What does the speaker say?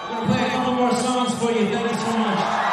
We're gonna play a couple more songs for you. Thank you so much.